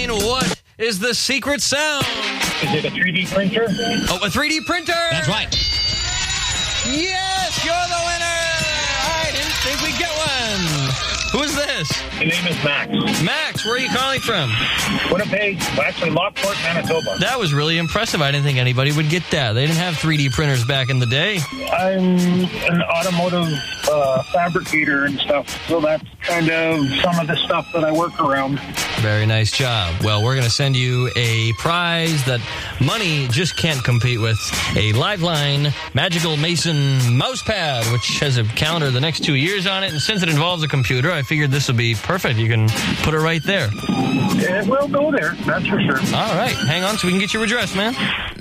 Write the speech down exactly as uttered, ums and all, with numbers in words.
Ryan, what is the secret sound? Is it a three D printer? Oh, a three D printer? That's right. Yes, you're the winner! I didn't think we'd get one. Who is this? The name is Max. Max, where are you calling from? Winnipeg, well, actually Lockport, Manitoba. That was really impressive. I didn't think anybody would get that. They didn't have three D printers back in the day. I'm an automotive uh, fabricator and stuff, so that's kind of some of the stuff that I work around. Very nice job. Well, we're going to send you a prize that money just can't compete with. A Liveline Magical Mason mouse pad, which has a calendar of the next two years on it. And since it involves a computer, I figured this would be perfect. You can put it right there. It will go there, that's for sure. All right. Hang on so we can get your address, man.